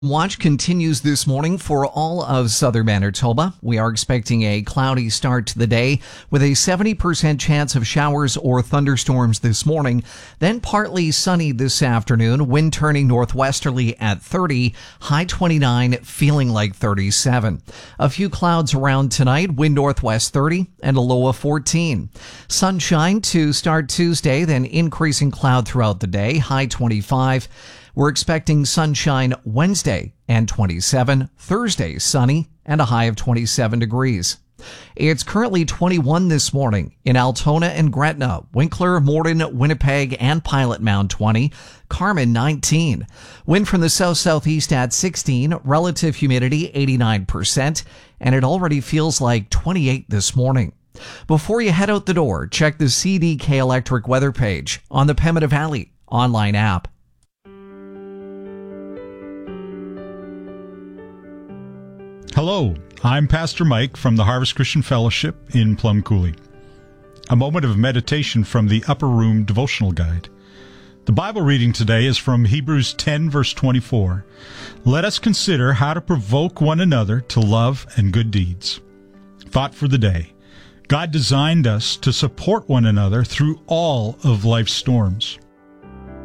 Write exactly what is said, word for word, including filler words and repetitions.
Watch continues this morning for all of southern Manitoba. We are expecting a cloudy start to the day with a seventy percent chance of showers or thunderstorms this morning. Then partly sunny this afternoon, wind turning northwesterly at thirty, high twenty-nine, feeling like thirty-seven. A few clouds around tonight, wind northwest thirty and a low of fourteen. Sunshine to start Tuesday, then increasing cloud throughout the day, high twenty-five. We're expecting sunshine Wednesday and twenty-seven, Thursday sunny and a high of twenty-seven degrees. It's currently twenty-one this morning in Altona and Gretna, Winkler, Morden, Winnipeg, and Pilot Mound twenty, Carmen nineteen. Wind from the south-southeast at sixteen, relative humidity eighty-nine percent, and it already feels like twenty-eight this morning. Before you head out the door, check the C D K Electric weather page on the Pembina Valley online app. Hello, I'm Pastor Mike from the Harvest Christian Fellowship in Plum Coulee. A moment of meditation from the Upper Room Devotional Guide. The Bible reading today is from Hebrews ten, verse twenty-four. Let us consider how to provoke one another to love and good deeds. Thought for the day. God designed us to support one another through all of life's storms.